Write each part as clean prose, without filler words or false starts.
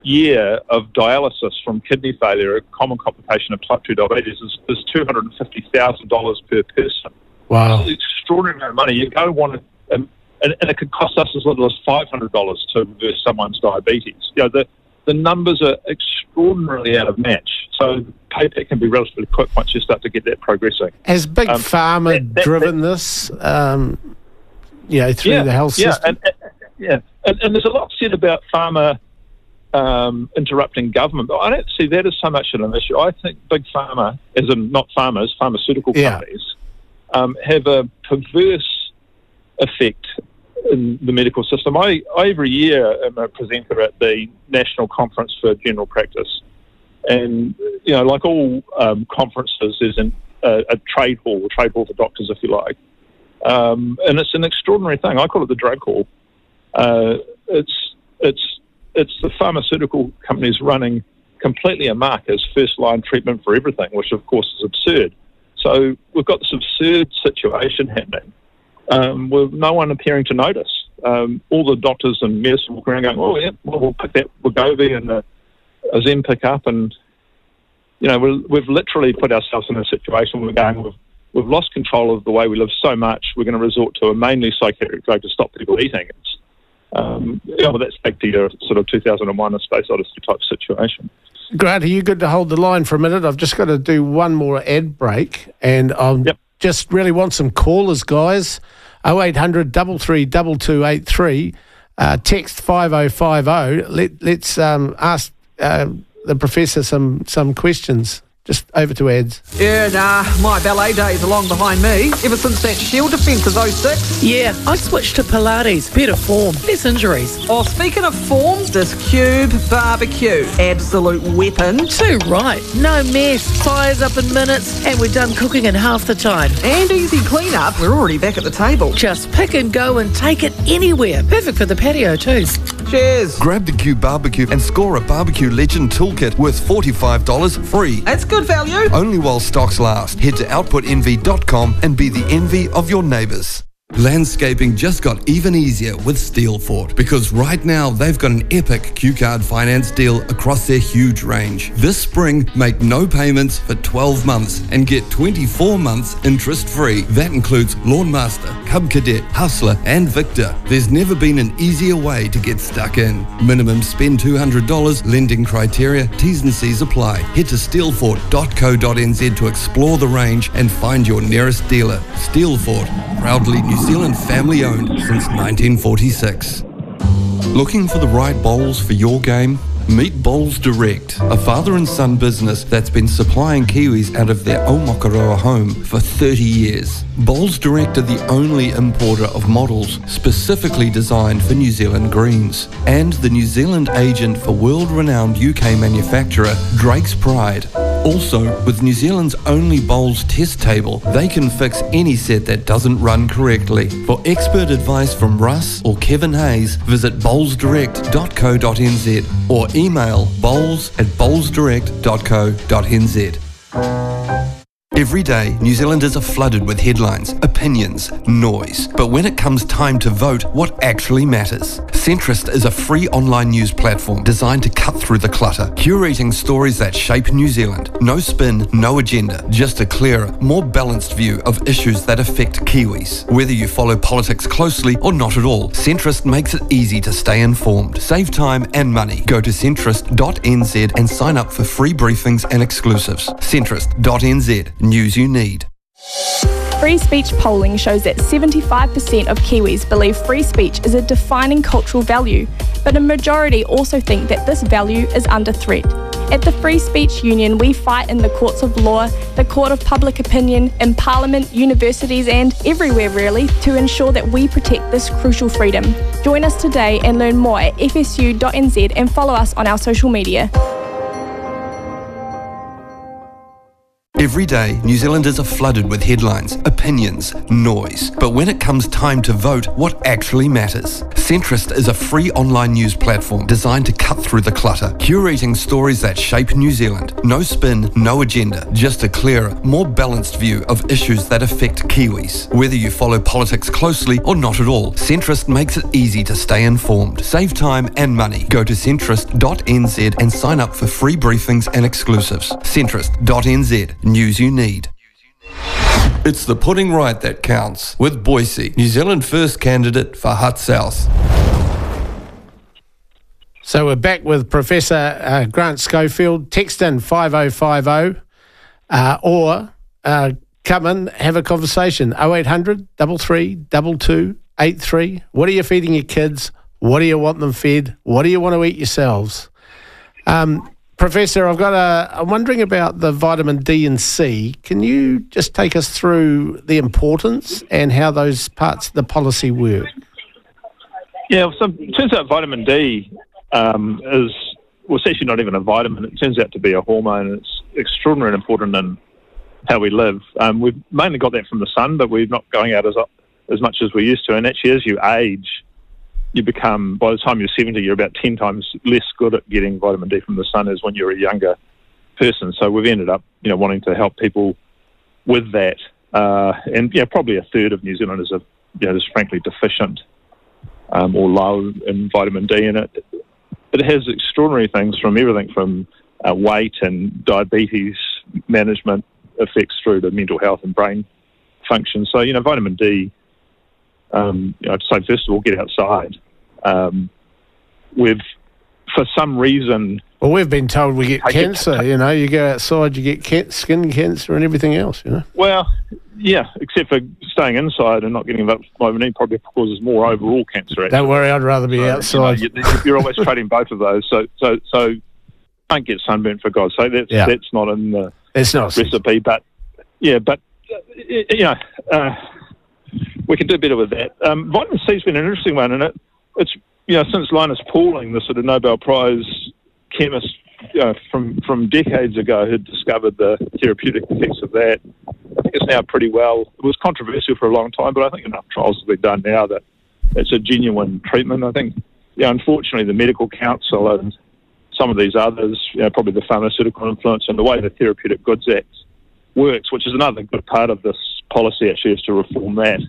year of dialysis from kidney failure, a common complication of type 2 diabetes, is $250,000 per person. Wow. It's extraordinary amount of money. You go want to, and it could cost us as little as $500 to reverse someone's diabetes. The numbers are extraordinarily out of match. So payback can be relatively quick once you start to get that progressing. Has Big Pharma driven this, through the health system? And there's a lot said about pharma interrupting government, but I don't see that as so much an issue. I think Big Pharma, as in not farmers, pharmaceutical companies, have a perverse effect in the medical system. I every year am a presenter at the National Conference for General Practice, and like all conferences, there's a trade hall for doctors, if you like, and it's an extraordinary thing. I call it the drug hall. It's the pharmaceutical companies running completely amok as first-line treatment for everything, which of course is absurd. So we've got this absurd situation happening with no one appearing to notice. All the doctors and medicine walk around going, we'll pick that Wegovy and the Ozempic up, and we've literally put ourselves in a situation where we're going, we've lost control of the way we live so much, we're going to resort to a mainly psychiatric drug to stop people eating. That's back to your sort of 2001 A Space Odyssey type situation. Grant, are you good to hold the line for a minute? I've just got to do one more ad break, and I just really want some callers, guys. 0800 33 2283, text 5050. Let's ask the professor some questions. Just over to ads. My ballet days are long behind me. Ever since that Shield defence of 06. Yeah, I switched to Pilates. Better form, less injuries. Oh, speaking of form, this Cube barbecue. Absolute weapon. Too right. No mess. Fires up in minutes, and we're done cooking in half the time. And easy clean-up. We're already back at the table. Just pick and go and take it anywhere. Perfect for the patio too. Cheers. Grab the Cube barbecue and score a Barbecue Legend toolkit worth $45 free. That's good value. Only while stocks last. Head to outputenvy.com and be the envy of your neighbours. Landscaping just got even easier with Steelfort, because right now they've got an epic Q-Card finance deal across their huge range. This spring, make no payments for 12 months and get 24 months interest-free. That includes Lawnmaster, Cub Cadet, Hustler and Victor. There's never been an easier way to get stuck in. Minimum spend $200, lending criteria, T's and C's apply. Head to steelfort.co.nz to explore the range and find your nearest dealer. Steelfort, proudly New Zealand family owned since 1946. Looking for the right bowls for your game? Meet Bowls Direct, a father and son business that's been supplying Kiwis out of their Omakaroa home for 30 years. Bowls Direct are the only importer of models specifically designed for New Zealand greens, and the New Zealand agent for world-renowned UK manufacturer Drake's Pride. Also, with New Zealand's only bowls test table, they can fix any set that doesn't run correctly. For expert advice from Russ or Kevin Hayes, visit bowlsdirect.co.nz or email bowls@bowlsdirect.co.nz. Every day, New Zealanders are flooded with headlines, opinions, noise. But when it comes time to vote, what actually matters? Centrist is a free online news platform designed to cut through the clutter, curating stories that shape New Zealand. No spin, no agenda, just a clearer, more balanced view of issues that affect Kiwis. Whether you follow politics closely or not at all, Centrist makes it easy to stay informed. Save time and money. Go to centrist.nz and sign up for free briefings and exclusives. Centrist.nz. News you need. Free speech polling shows that 75% of Kiwis believe free speech is a defining cultural value, but a majority also think that this value is under threat. At the Free Speech Union, we fight in the courts of law, the court of public opinion, in Parliament, universities and everywhere really, to ensure that we protect this crucial freedom. Join us today and learn more at fsu.nz and follow us on our social media. Every day, New Zealanders are flooded with headlines, opinions, noise. But when it comes time to vote, what actually matters? Centrist is a free online news platform designed to cut through the clutter, curating stories that shape New Zealand. No spin, no agenda, just a clearer, more balanced view of issues that affect Kiwis. Whether you follow politics closely or not at all, Centrist makes it easy to stay informed. Save time and money. Go to centrist.nz and sign up for free briefings and exclusives. Centrist.nz. News you need. It's the putting right that counts with Boise, New Zealand first candidate for Hutt South. So we're back with Professor Grant Schofield. Text in 5050 or come in, have a conversation. 0800 33 22 83. What are you feeding your kids? What do you want them fed? What do you want to eat yourselves? Professor, I'm wondering about the vitamin D and C. Can you just take us through the importance and how those parts of the policy work? Yeah, so it turns out vitamin D it's actually not even a vitamin. It turns out to be a hormone. It's extraordinarily important in how we live. We've mainly got that from the sun, but we're not going out as much as we used to. And actually, as you age, you become, by the time you're 70, you're about 10 times less good at getting vitamin D from the sun as when you're a younger person. So we've ended up, wanting to help people with that. And probably a third of New Zealanders are, just frankly deficient or low in vitamin D. And it has extraordinary things from everything from weight and diabetes management effects through to mental health and brain function. So, vitamin D, I'd say first of all, get outside. For some reason... Well, we've been told we get cancer, you go outside, you get skin cancer and everything else, Well, yeah, except for staying inside and not getting vitamin D probably causes more overall cancer. Actually. Don't worry, I'd rather be outside. You're always trading both of those. So don't get sunburnt, for God's sake. That's not in the recipe. But we can do better with that. Vitamin C's been an interesting one, and it's since Linus Pauling, the sort of Nobel Prize chemist from decades ago, who discovered the therapeutic effects of that. I think it's now pretty well. It was controversial for a long time, but I think enough trials have been done now that it's a genuine treatment. I think, unfortunately, the Medical Council and some of these others, probably the pharmaceutical influence and the way the Therapeutic Goods Act works, which is another good part of this policy, actually, is to reform that,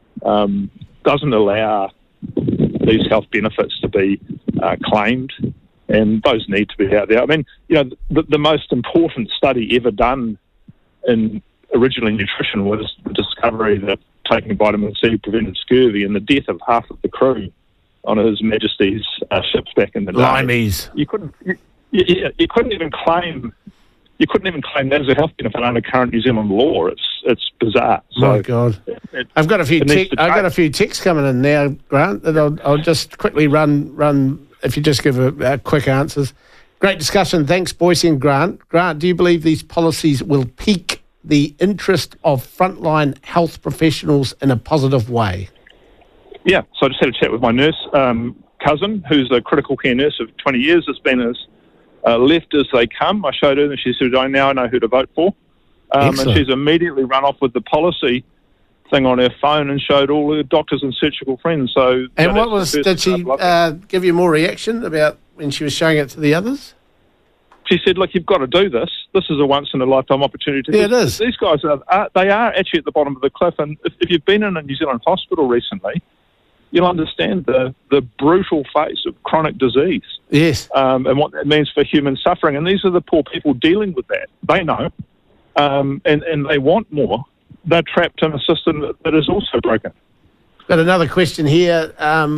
doesn't allow these health benefits to be claimed, and those need to be out there. I mean, the most important study ever done in originally nutrition was the discovery that taking vitamin C prevented scurvy and the death of half of the crew on His Majesty's ships back in the day. Limeys. You couldn't even claim that as a health benefit under current New Zealand law. It's bizarre. My God, I've got a few texts coming in now, Grant, that I'll just quickly run. If you just give a quick answers. Great discussion. Thanks, Boise and Grant. Grant, do you believe these policies will pique the interest of frontline health professionals in a positive way? Yeah. So I just had a chat with my nurse cousin, who's a critical care nurse of 20 years. Has been as left as they come. I showed her and she said, I now know who to vote for. And she's immediately run off with the policy thing on her phone and showed all her doctors and surgical friends. Did she give you more reaction about when she was showing it to the others? She said, look, you've got to do this. This is a once-in-a-lifetime opportunity. Yeah, it is. These guys they are actually at the bottom of the cliff. And if you've been in a New Zealand hospital recently, you'll understand the brutal face of chronic disease. Yes. And what that means for human suffering. And these are the poor people dealing with that. They know. And they want more. They're trapped in a system that is also broken. Got another question here.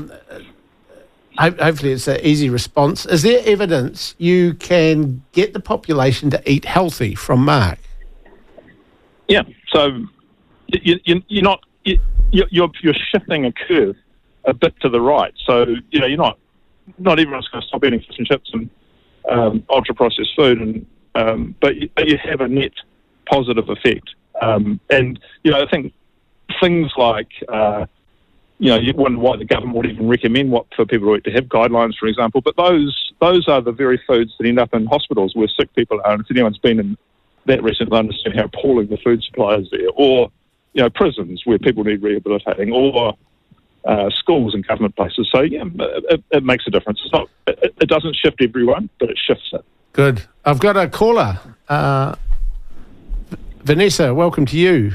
Hopefully it's an easy response. Is there evidence you can get the population to eat healthy? From Mark. Yeah. So you're shifting a curve a bit to the right. So you're not everyone's going to stop eating fish and chips and ultra processed food, and but you have a net positive effect. And I think things like you wonder why the government would even recommend what for people to eat. To have guidelines, for example, but those are the very foods that end up in hospitals where sick people are. And if anyone's been in that recently to understand how appalling the food supply is there, or prisons where people need rehabilitating, or schools and government places. So it makes a difference. It doesn't shift everyone, but it shifts it. Good. I've got a caller. Vanessa, welcome to you.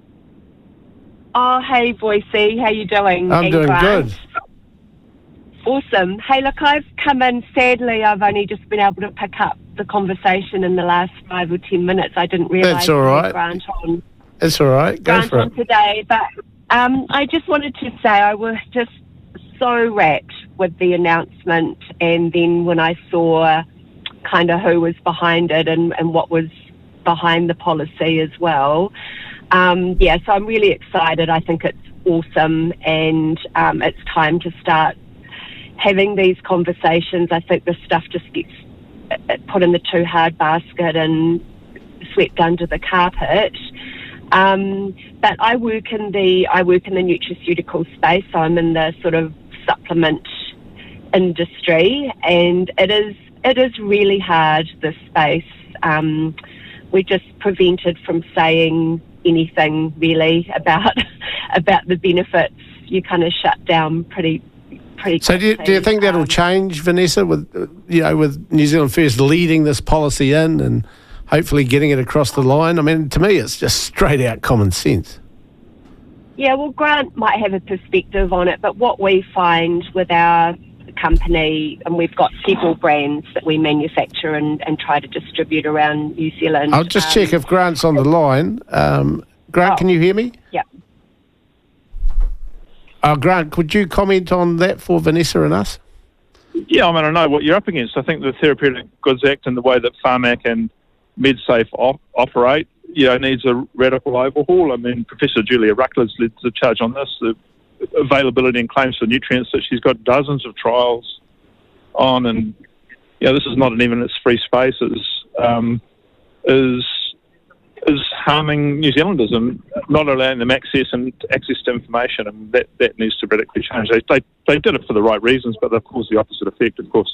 Oh, hey, Boise. How you doing? I'm doing good. Awesome. Hey, look, I've come in. Sadly, I've only just been able to pick up the conversation in the last 5 or 10 minutes. I didn't realise That's all right. Grant on. It's all right. Go Grant for on it. today. But I just wanted to say I was just so wracked with the announcement, and then when I saw kind of who was behind it and what was behind the policy as well. So I'm really excited. I think it's awesome, and it's time to start having these conversations. I think this stuff just gets put in the too hard basket and swept under the carpet. But I work in the nutraceutical space. So I'm in the sort of supplement industry, and it is really hard, this space. We're just prevented from saying anything really about the benefits. You kind of shut down pretty So do you think that'll change, Vanessa, with New Zealand First leading this policy in and hopefully getting it across the line? I mean, to me, it's just straight out common sense. Yeah, well, Grant might have a perspective on it, but what we find with our company, and we've got several brands that we manufacture and try to distribute around New Zealand. I'll just check if Grant's on the line. Grant, can you hear me? Yeah. Grant, could you comment on that for Vanessa and us? Yeah, I know what you're up against. I think the Therapeutic Goods Act and the way that Pharmac and MedSafe operate, needs a radical overhaul. I mean, Professor Julia Ruckler's led the charge on this. The availability and claims for nutrients that she's got dozens of trials on, and this is not an evidence-free space. Is harming New Zealanders and not allowing them access to information, and that needs to radically change. They did it for the right reasons, but they've caused the opposite effect, of course.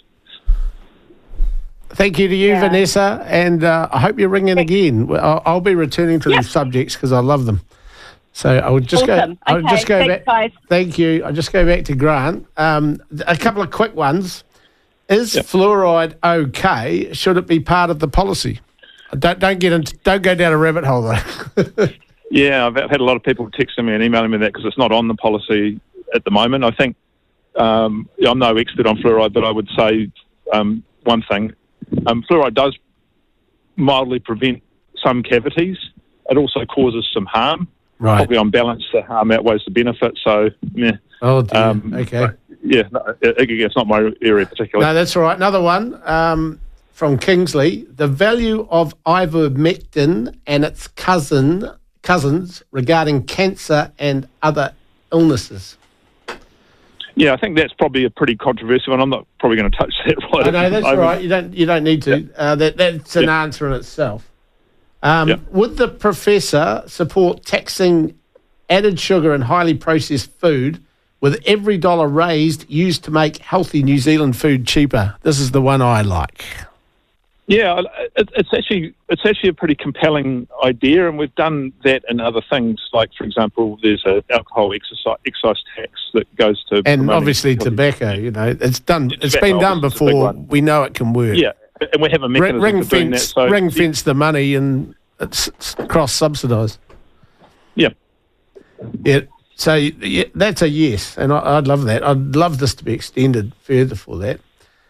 Thank you to you, Vanessa, and I hope you ring in again. I'll be returning to these subjects because I love them. So I would just go. I'll just go back. Guys. Thank you. I'll just go back to Grant. A couple of quick ones. Is fluoride okay? Should it be part of the policy? Don't go down a rabbit hole though. Yeah, I've had a lot of people texting me and emailing me that because it's not on the policy at the moment. I think I'm no expert on fluoride, but I would say one thing: fluoride does mildly prevent some cavities. It also causes some harm. Right. Probably on balance, the harm outweighs the benefit. So, yeah. Oh, dear. Okay. It's not my area particularly. No, that's all right. Another one from Kingsley. The value of ivermectin and its cousins regarding cancer and other illnesses. Yeah, I think that's probably a pretty controversial one. I'm not probably going to touch that right. No, that's all right. You don't need to. That's an answer in itself. Would the professor support taxing added sugar and highly processed food, with every dollar raised used to make healthy New Zealand food cheaper? This is the one I like. Yeah, it's actually a pretty compelling idea, and we've done that in other things. Like, for example, there's an alcohol excise tax that goes to, and obviously tobacco. It's done. It's been done before. We know it can work. Yeah, and we have a mechanism for doing that. So ring fence the money, and it's cross-subsidised. Yeah. Yeah. So that's a yes, and I'd love that. I'd love this to be extended further for that.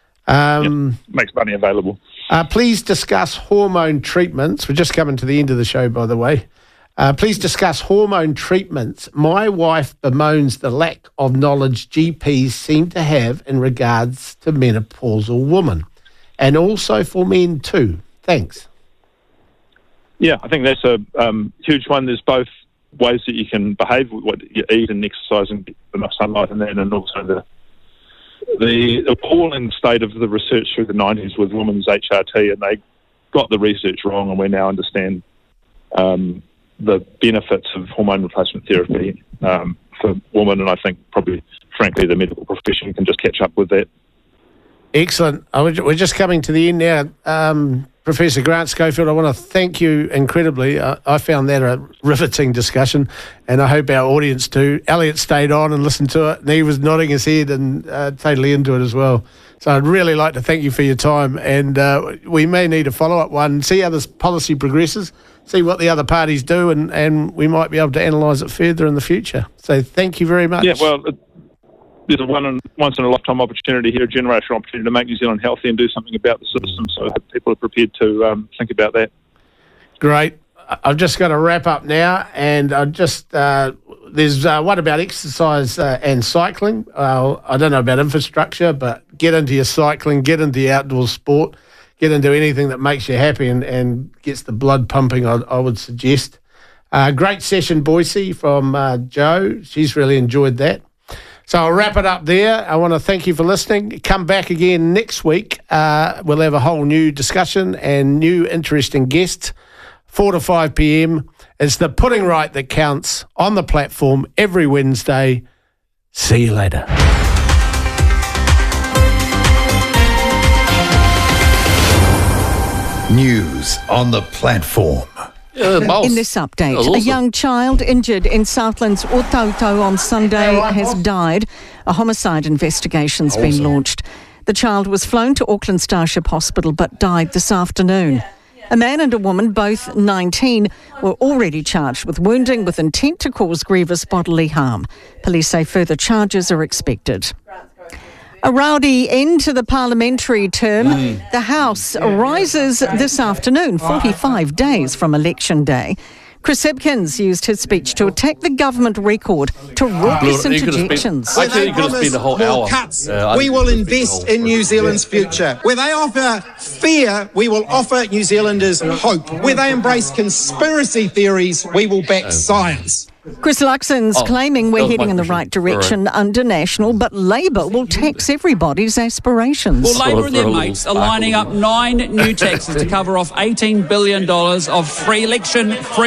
Makes money available. Please discuss hormone treatments. We're just coming to the end of the show, by the way. Please discuss hormone treatments. My wife bemoans the lack of knowledge GPs seem to have in regards to menopausal women, and also for men too. Thanks. Yeah, I think that's a huge one. There's both ways that you can behave, what you eat and exercise and get enough sunlight and that, and also the appalling state of the research through the 90s with women's HRT, and they got the research wrong, and we now understand the benefits of hormone replacement therapy for women, and I think probably, frankly, the medical profession can just catch up with that. Excellent. We're just coming to the end now. Professor Grant Schofield, I want to thank you incredibly. I found that a riveting discussion, and I hope our audience too. Elliot stayed on and listened to it, and he was nodding his head and totally into it as well. So I'd really like to thank you for your time, and we may need a follow-up one, see how this policy progresses, see what the other parties do, and we might be able to analyse it further in the future. So thank you very much. Yeah, well, there's a once-in-a-lifetime opportunity here, a generational opportunity to make New Zealand healthy and do something about the system, so people are prepared to think about that. Great. I've just got to wrap up now, and I just there's one about exercise and cycling. I don't know about infrastructure, but get into your cycling, get into your outdoor sport, get into anything that makes you happy and gets the blood pumping, I would suggest. Great session, Boise, from Jo. She's really enjoyed that. So I'll wrap it up there. I want to thank you for listening. Come back again next week. We'll have a whole new discussion and new interesting guests. 4 to 5 p.m. It's the Putting Right that counts on the platform every Wednesday. See you later. News on the platform. In this update, awesome. A young child injured in Southland's Otauto on Sunday has died. A homicide investigation's been launched. The child was flown to Auckland Starship Hospital but died this afternoon. A man and a woman, both 19, were already charged with wounding with intent to cause grievous bodily harm. Police say further charges are expected. A rowdy end to the parliamentary term. The House rises this afternoon, 45 days from Election Day. Chris Hipkins used his speech to attack the government record to raucous interjections. I think you could have spent a whole hour. Cuts, we will invest in New Zealand's future. Where they offer fear, we will offer New Zealanders hope. Where they embrace conspiracy theories, we will back science. Chris Luxon's claiming we're heading in the right direction under National, but Labour will tax everybody's aspirations. Well, Labour and their mates are lining up 9 new taxes to cover off $18 billion of free election, free